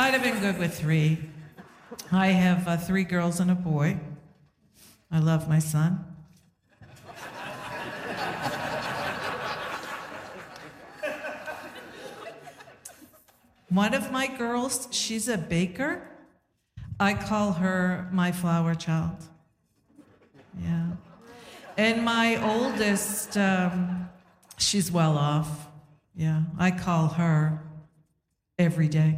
I'd have been good with 3. I have 3 girls and a boy. I love my son. One of my girls, she's a baker. I call her my flower child. Yeah. And my oldest, she's well off. Yeah. I call her every day.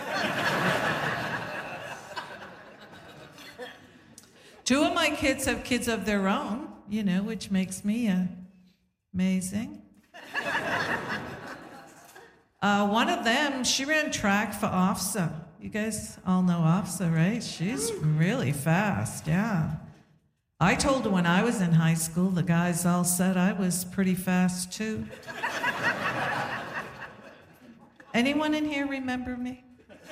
Two of my kids have kids of their own, which makes me amazing. One of them, she ran track for OFSA. You guys all know OFSA, right? She's really fast, yeah. I told her when I was in high school, the guys all said I was pretty fast too. Anyone in here remember me?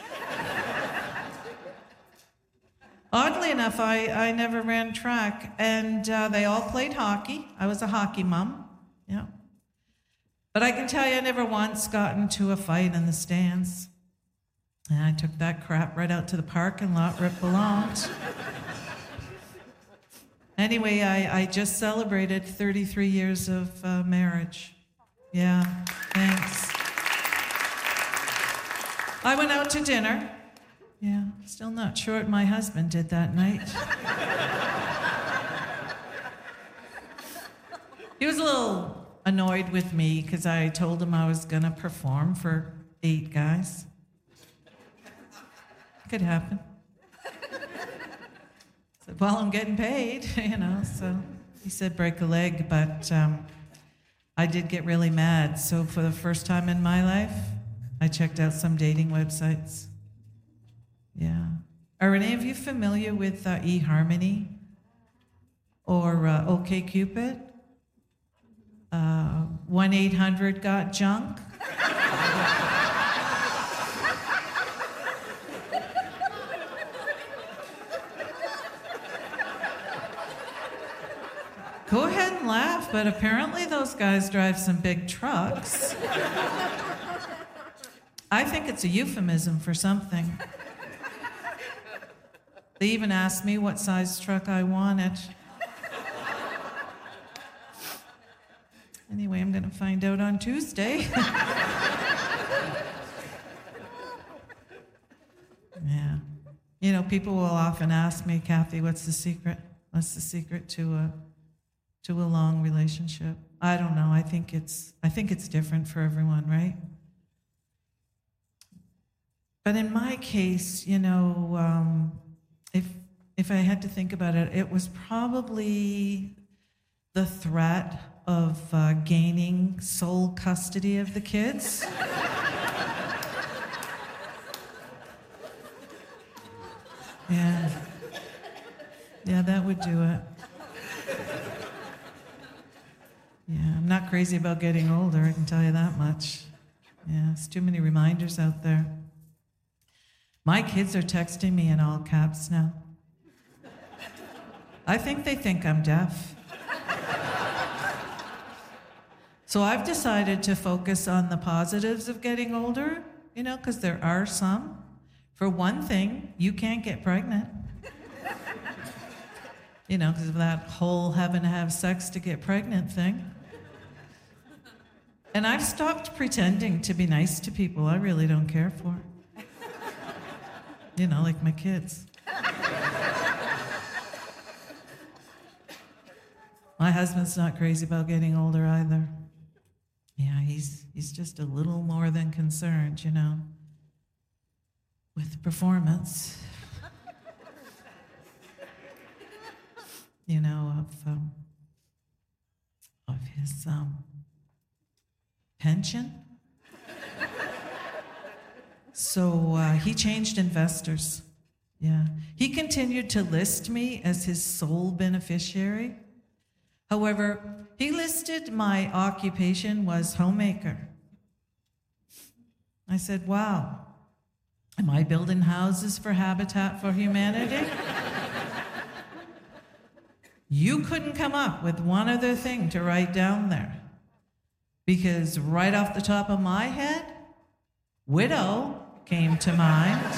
Oddly enough, I never ran track, and they all played hockey. I was a hockey mom, yeah. But I can tell you, I never once got into a fight in the stands. And I took that crap right out to the parking lot where it belonged. Anyway, I just celebrated 33 years of marriage. Yeah, thanks. I went out to dinner. Yeah, still not sure what my husband did that night. He was a little annoyed with me because I told him I was going to perform for 8 guys. Could happen. Said, well, I'm getting paid, so he said break a leg, but I did get really mad. So for the first time in my life, I checked out some dating websites. Yeah. Are any of you familiar with eHarmony or OkCupid? 1-800-GOT-JUNK? Go ahead and laugh, but apparently those guys drive some big trucks. I think it's a euphemism for something. They even asked me what size truck I wanted. Anyway, I'm going to find out on Tuesday. Yeah. People will often ask me, Kathy, what's the secret? What's the secret to a long relationship? I don't know. I think it's different for everyone, right? But in my case, if I had to think about it, it was probably the threat of gaining sole custody of the kids. Yeah, that would do it. Yeah, I'm not crazy about getting older, I can tell you that much. Yeah, it's too many reminders out there. My kids are texting me in all caps now. I think they think I'm deaf. So I've decided to focus on the positives of getting older, because there are some. For one thing, you can't get pregnant. Because of that whole having to have sex to get pregnant thing. And I've stopped pretending to be nice to people I really don't care for. Like my kids. My husband's not crazy about getting older either. Yeah, he's just a little more than concerned, with performance. Of his pension. So he changed investors. Yeah. He continued to list me as his sole beneficiary. However, he listed my occupation was homemaker. I said, wow, am I building houses for Habitat for Humanity? You couldn't come up with one other thing to write down there. Because right off the top of my head, widow came to mind.